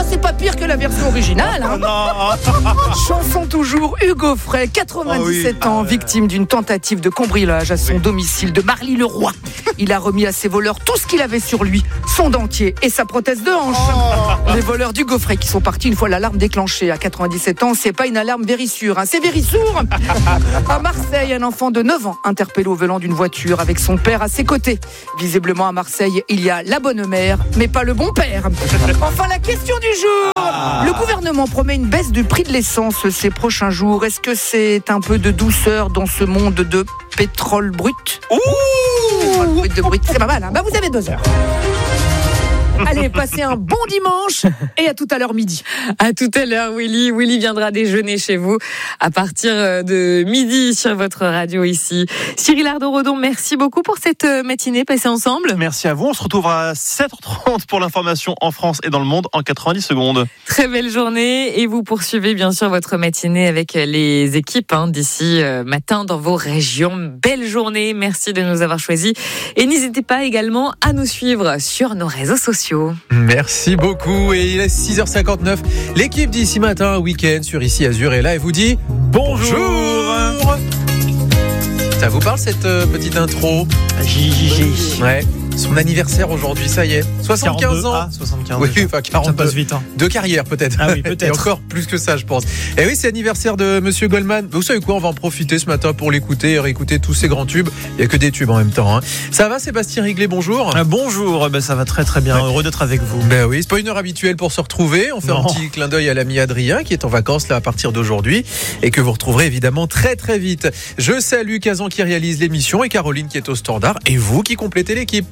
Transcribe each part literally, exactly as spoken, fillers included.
c'est pas pire que la version originale. Hein. Non. Chanson toujours, Hugo Frey, quatre-vingt-dix-sept oh oui. ans, ah ouais. victime d'une tentative de cambriolage à son oui. domicile de Marly-le-Roi. Il a remis à ses voleurs tout ce qu'il avait sur lui, son dentier et sa prothèse de hanche. Oh. Les voleurs d'Hugo Frey qui sont partis une fois l'alarme déclenchée. À quatre-vingt-dix-sept ans, c'est pas une alarme vérissure, hein, c'est vérissourd. À Marseille, un enfant de neuf ans interpellé au volant d'une voiture avec son père à ses côtés. Visiblement à Marseille, il y a la bonne mère, mais pas le bon père. Enfin, la question du jour. Ah. Le gouvernement promet une baisse du prix de l'essence ces prochains jours. Est-ce que c'est un peu de douceur dans ce monde de pétrole brut ? Ouh Pétrole brut de brut, c'est pas mal. Hein, bah, vous avez deux heures. Allez, passez un bon dimanche et à tout à l'heure midi. À tout à l'heure, Willy. Willy viendra déjeuner chez vous à partir de midi sur votre radio ici. Cyril Ardo-Rodon, merci beaucoup pour cette matinée passée ensemble. Merci à vous. On se retrouve à sept heures trente pour l'information en France et dans le monde en quatre-vingt-dix secondes. Très belle journée et vous poursuivez bien sûr votre matinée avec les équipes hein, d'ici euh, matin dans vos régions. Belle journée. Merci de nous avoir choisis et n'hésitez pas également à nous suivre sur nos réseaux sociaux. Merci beaucoup et il est six heures cinquante-neuf. L'équipe d'ici matin, week-end sur Ici Azur est là et vous dit bonjour. bonjour. Ça vous parle cette euh, petite intro ? J J J. Ouais. Son anniversaire aujourd'hui, ça y est. soixante-quinze ans. Ah, soixante-quinze. Oui, enfin quarante-deux. Ça passe vite. Hein. De carrière peut-être. Ah oui, peut-être. Et encore plus que ça, je pense. Et oui, c'est l'anniversaire de Monsieur Goldman. Vous savez quoi, on va en profiter ce matin pour l'écouter et réécouter tous ces grands tubes. Il n'y a que des tubes en même temps. Hein. Ça va, Sébastien Riglet, bonjour. Ah, bonjour, ben, ça va très très bien. Ouais. Heureux d'être avec vous. Ben oui, c'est pas une heure habituelle pour se retrouver. On fait non. un petit clin d'œil à l'ami Adrien qui est en vacances là à partir d'aujourd'hui et que vous retrouverez évidemment très très vite. Je salue Kazan qui réalise l'émission et Caroline qui est au standard et vous qui complétez l'équipe.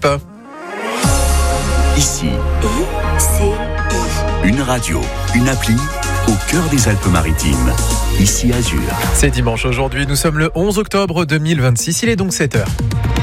Ici, I C I. Une radio, une appli au cœur des Alpes-Maritimes. Ici Azur. C'est dimanche aujourd'hui, nous sommes le onze octobre deux mille vingt-six, il est donc sept heures.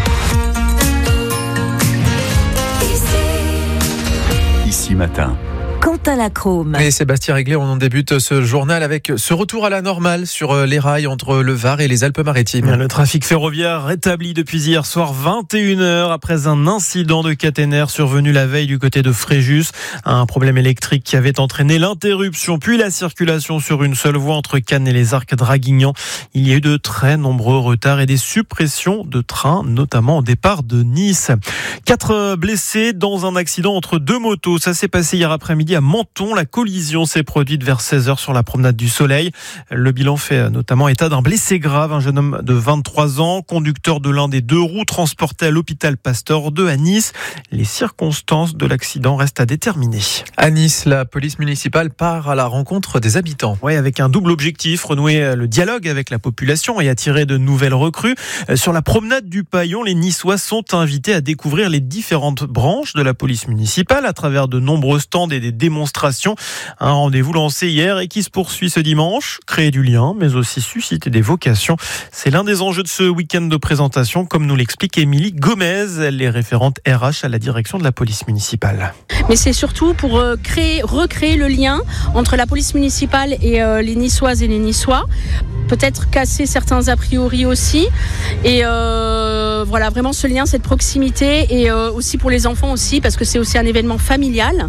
Ici matin. Quentin Lacrome. Et Sébastien Riglet, on en débute ce journal avec ce retour à la normale sur les rails entre le Var et les Alpes-Maritimes. Le trafic ferroviaire rétabli depuis hier soir vingt et une heures après un incident de caténaire survenu la veille du côté de Fréjus. Un problème électrique qui avait entraîné l'interruption puis la circulation sur une seule voie entre Cannes et les Arcs Draguignan. Il y a eu de très nombreux retards et des suppressions de trains, notamment au départ de Nice. Quatre blessés dans un accident entre deux motos. Ça s'est passé hier après-midi à Menton. La collision s'est produite vers seize heures sur la promenade du Soleil. Le bilan fait notamment état d'un blessé grave, un jeune homme de vingt-trois ans, conducteur de l'un des deux roues, transporté à l'hôpital Pasteur deux à Nice. Les circonstances de l'accident restent à déterminer. À Nice, la police municipale part à la rencontre des habitants. Oui, avec un double objectif, renouer le dialogue avec la population et attirer de nouvelles recrues. Sur la promenade du Paillon, les Niçois sont invités à découvrir les différentes branches de la police municipale à travers de nombreux stands et des démonstration. Un rendez-vous lancé hier et qui se poursuit ce dimanche. Créer du lien, mais aussi susciter des vocations. C'est l'un des enjeux de ce week-end de présentation, comme nous l'explique Émilie Gomez. Elle est référente R H à la direction de la police municipale. Mais c'est surtout pour créer, recréer le lien entre la police municipale et euh, les Niçoises et les Niçois. Peut-être casser certains a priori aussi. Et euh, voilà, vraiment ce lien, cette proximité. Et euh, aussi pour les enfants aussi, parce que c'est aussi un événement familial.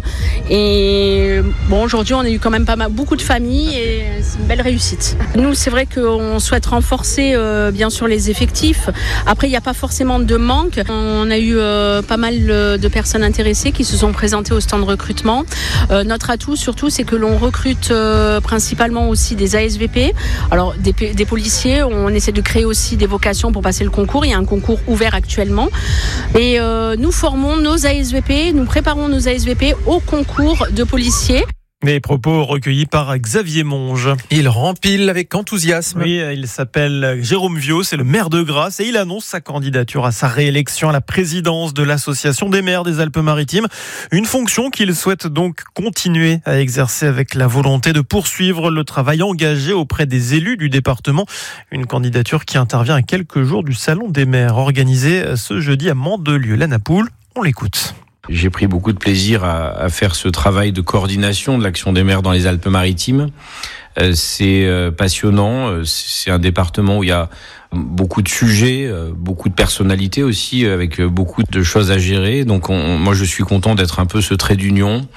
Et bon, aujourd'hui, on a eu quand même pas mal, beaucoup de familles et c'est une belle réussite. Nous, c'est vrai qu'on souhaite renforcer euh, bien sûr les effectifs. Après, il n'y a pas forcément de manque. On a eu euh, pas mal de personnes intéressées qui se sont présentées au stand de recrutement. Euh, notre atout, surtout, c'est que l'on recrute euh, principalement aussi des A S V P. Alors, des, des policiers, on essaie de créer aussi des vocations pour passer le concours. Il y a un concours ouvert actuellement. Et euh, nous formons nos A S V P, nous préparons nos A S V P au concours de policiers. Les propos recueillis par Xavier Monge. Il rempile avec enthousiasme. Oui, il s'appelle Jérôme Viau, c'est le maire de Grasse et il annonce sa candidature à sa réélection à la présidence de l'association des maires des Alpes-Maritimes. Une fonction qu'il souhaite donc continuer à exercer avec la volonté de poursuivre le travail engagé auprès des élus du département. Une candidature qui intervient à quelques jours du Salon des maires organisé ce jeudi à Mandelieu. La Napoule, on l'écoute. J'ai pris beaucoup de plaisir à, à faire ce travail de coordination de l'action des maires dans les Alpes-Maritimes. Euh, c'est euh, passionnant, c'est un département où il y a beaucoup de sujets, euh, beaucoup de personnalités aussi, avec beaucoup de choses à gérer. Donc on, moi je suis content d'être un peu ce trait d'union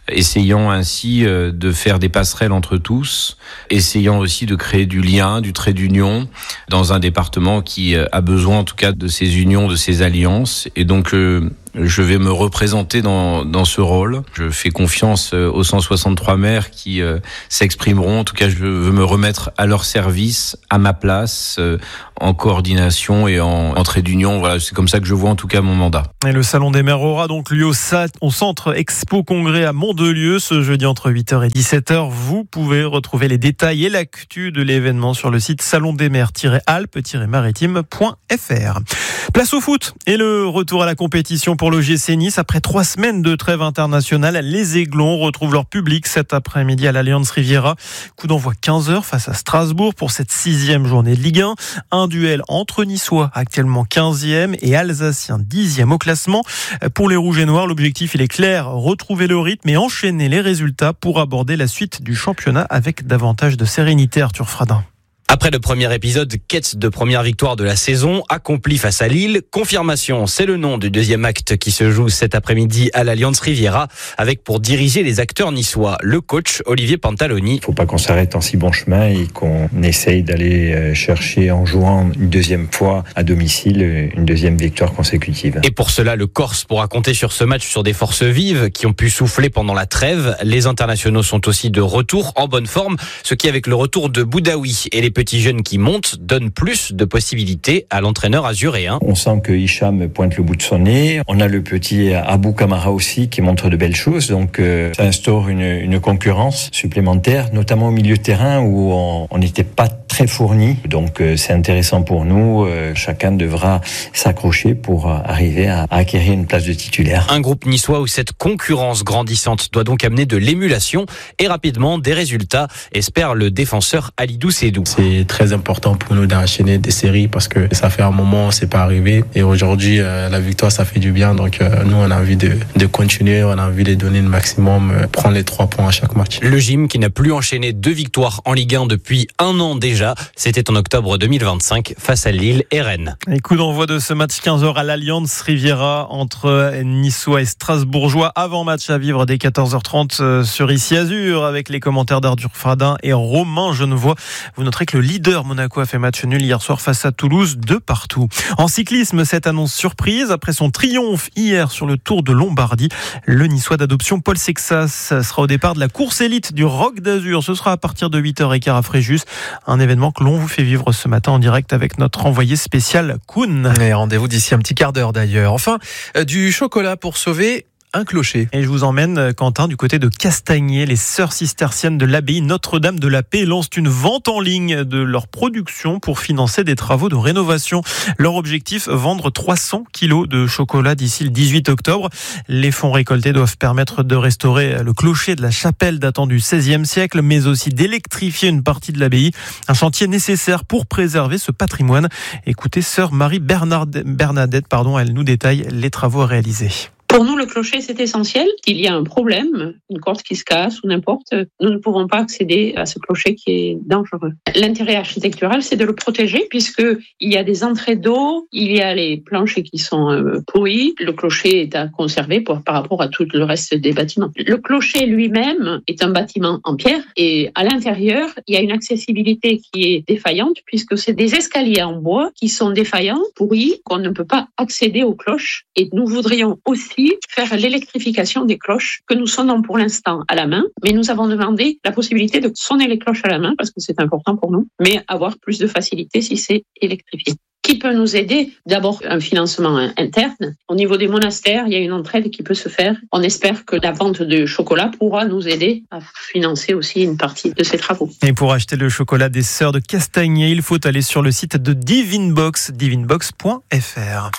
essayant ainsi de faire des passerelles entre tous, essayant aussi de créer du lien, du trait d'union dans un département qui a besoin en tout cas de ces unions, de ces alliances. Et donc euh, je vais me représenter dans, dans ce rôle. Je fais confiance aux cent soixante-trois maires qui euh, s'exprimeront. En tout cas, je veux me remettre à leur service, à ma place, euh, en coordination et en, en trait d'union. Voilà, c'est comme ça que je vois en tout cas mon mandat. Et le Salon des maires aura donc lieu au, Sa- au Centre Expo Congrès à Mandelieu ce jeudi entre huit heures et dix-sept heures. Vous pouvez retrouver les détails et l'actu de l'événement sur le site salon des maires tiret alpes tiret maritime point f r. Place au foot et le retour à la compétition pour l'O G C Nice. Après trois semaines de trêve internationale, les Aiglons retrouvent leur public cet après-midi à l'Allianz Riviera. Coup d'envoi quinze heures face à Strasbourg pour cette sixième journée de Ligue un. Un duel entre Niçois, actuellement quinzième, et Alsaciens, dixième au classement. Pour les Rouges et Noirs, l'objectif il est clair, retrouver le rythme et enchaîner les résultats pour aborder la suite du championnat avec davantage de sérénité. Arthur Fradin. Après le premier épisode, quête de première victoire de la saison, accomplie face à Lille. Confirmation, c'est le nom du deuxième acte qui se joue cet après-midi à l'Allianz Riviera, avec pour diriger les acteurs niçois, le coach Olivier Pantaloni. Il ne faut pas qu'on s'arrête en si bon chemin et qu'on essaye d'aller chercher en jouant une deuxième fois à domicile une deuxième victoire consécutive. Et pour cela, le Corse pourra compter sur ce match sur des forces vives qui ont pu souffler pendant la trêve. Les internationaux sont aussi de retour en bonne forme, ce qui avec le retour de Boudaoui et les petits jeunes qui montent donne plus de possibilités à l'entraîneur azuréen. On sent que Hicham pointe le bout de son nez. On a le petit Abou Kamara aussi qui montre de belles choses. Donc euh, ça instaure une, une concurrence supplémentaire, notamment au milieu de terrain où on n'était pas très fourni. Donc euh, c'est intéressant pour nous. Euh, chacun devra s'accrocher pour arriver à, à acquérir une place de titulaire. Un groupe niçois où cette concurrence grandissante doit donc amener de l'émulation et rapidement des résultats, espère le défenseur Alidou Sédou. C'est très important pour nous d'enchaîner des séries parce que ça fait un moment, c'est pas arrivé. Et aujourd'hui, euh, la victoire, ça fait du bien. Donc euh, nous, on a envie de, de continuer, on a envie de donner le maximum, euh, prendre les trois points à chaque match. Le Gym qui n'a plus enchaîné deux victoires en Ligue un depuis un an déjà. C'était en octobre deux mille vingt-cinq face à Lille et Rennes. Et coup d'envoi de ce match quinze heures à l'Allianz Riviera entre Niçois et Strasbourgeois. Avant-match à vivre dès quatorze heures trente sur Ici Azur avec les commentaires d'Arthur Fradin et Romain Genevoix. Vous noterez que le leader Monaco a fait match nul hier soir face à Toulouse de partout. En cyclisme, cette annonce surprise après son triomphe hier sur le Tour de Lombardie. Le Niçois d'adoption Paul Sexas sera au départ de la course élite du Rock d'Azur. Ce sera à partir de huit heures quinze à Fréjus. Un événement que l'on vous fait vivre ce matin en direct avec notre envoyé spécial Koun. Et rendez-vous d'ici un petit quart d'heure d'ailleurs. Enfin, euh, du chocolat pour sauver un clocher. Et je vous emmène, Quentin, du côté de Castagnier. Les sœurs cisterciennes de l'abbaye Notre-Dame de la Paix lancent une vente en ligne de leur production pour financer des travaux de rénovation. Leur objectif, vendre trois cents kilos de chocolat d'ici le dix-huit octobre. Les fonds récoltés doivent permettre de restaurer le clocher de la chapelle datant du seizième siècle, mais aussi d'électrifier une partie de l'abbaye. Un chantier nécessaire pour préserver ce patrimoine. Écoutez, sœur Marie Bernadette, pardon, elle nous détaille les travaux à réaliser. Pour nous, le clocher, c'est essentiel. S'il y a un problème, une corde qui se casse ou n'importe, nous ne pouvons pas accéder à ce clocher qui est dangereux. L'intérêt architectural, c'est de le protéger puisque il y a des entrées d'eau, il y a les planchers qui sont euh, pourris. Le clocher est à conserver pour, par rapport à tout le reste des bâtiments. Le clocher lui-même est un bâtiment en pierre et à l'intérieur, il y a une accessibilité qui est défaillante puisque c'est des escaliers en bois qui sont défaillants, pourris, qu'on ne peut pas accéder aux cloches. Et nous voudrions aussi faire l'électrification des cloches que nous sonnons pour l'instant à la main, mais nous avons demandé la possibilité de sonner les cloches à la main parce que c'est important pour nous, mais avoir plus de facilité si c'est électrifié. Qui peut nous aider? D'abord, un financement interne. Au niveau des monastères, il y a une entraide qui peut se faire. On espère que la vente de chocolat pourra nous aider à financer aussi une partie de ces travaux. Et pour acheter le chocolat des sœurs de Castagnier, il faut aller sur le site de Divinebox, divinebox point f r.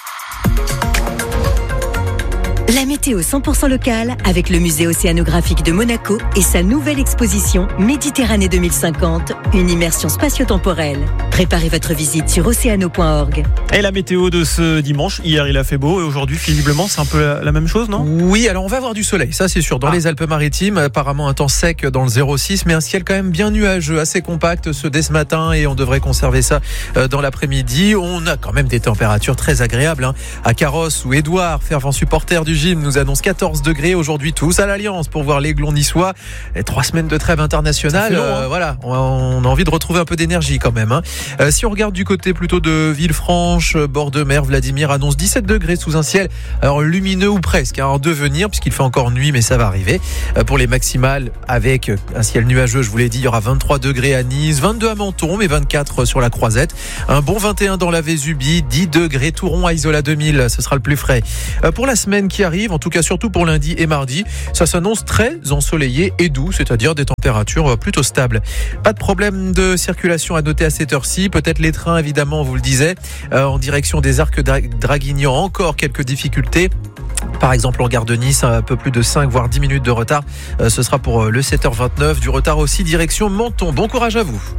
La météo cent pour cent locale avec le musée océanographique de Monaco et sa nouvelle exposition Méditerranée deux mille cinquante, une immersion spatio-temporelle. Préparez votre visite sur océano point org. Et la météo de ce dimanche, hier il a fait beau et aujourd'hui visiblement c'est un peu la, la même chose, non? Oui, alors on va avoir du soleil, ça c'est sûr, dans ah. les Alpes-Maritimes, apparemment un temps sec dans le zéro six, mais un ciel quand même bien nuageux, assez compact ce dès ce matin et on devrait conserver ça dans l'après-midi. On a quand même des températures très agréables, hein. À Carrosse où Édouard, fervent supporter du gym nous annonce quatorze degrés aujourd'hui tous à l'Alliance pour voir l'Aiglon niçois. Et trois semaines de trêve internationale. Long, hein. euh, voilà, on a envie de retrouver un peu d'énergie quand même. Hein. Euh, si on regarde du côté plutôt de Villefranche, bord de mer, Vladimir annonce dix-sept degrés sous un ciel alors lumineux ou presque, hein, en devenir puisqu'il fait encore nuit, mais ça va arriver. Euh, pour les maximales, avec un ciel nuageux, je vous l'ai dit, il y aura vingt-trois degrés à Nice, vingt-deux à Menton, mais vingt-quatre sur la Croisette. Un bon vingt et un dans la Vésubie, dix degrés Touron à Isola deux mille, ce sera le plus frais. Euh, pour la semaine qui arrive, en tout cas surtout pour lundi et mardi, ça s'annonce très ensoleillé et doux, c'est-à-dire des températures plutôt stables. Pas de problème de circulation à noter à cette heure-ci, peut-être les trains évidemment, on vous le disait, euh, en direction des Arcs Dra- Draguignan, encore quelques difficultés. Par exemple, en gare de Nice, un peu plus de cinq voire dix minutes de retard. Euh, ce sera pour le sept heures vingt-neuf. Du retard aussi direction Menton. Bon courage à vous.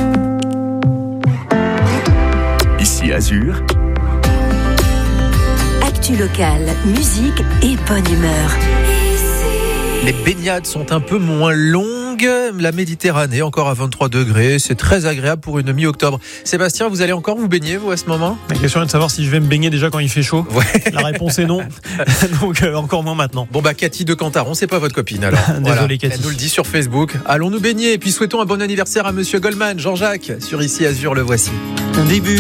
Ici Azur. Actu locale, musique et bonne humeur. Les baignades sont un peu moins longues. La Méditerranée, encore à vingt-trois degrés. C'est très agréable pour une mi-octobre. Sébastien, vous allez encore vous baigner, vous, à ce moment ? La question est de savoir si je vais me baigner déjà quand il fait chaud. Ouais. La réponse est non. Donc, euh, encore moins maintenant. Bon, bah, Cathy de Cantaron, c'est pas votre copine, alors. Désolé, voilà. Cathy. Elle nous le dit sur Facebook. Allons nous baigner. Et puis, souhaitons un bon anniversaire à monsieur Goldman, Jean-Jacques, sur Ici Azur, le voici. Un début.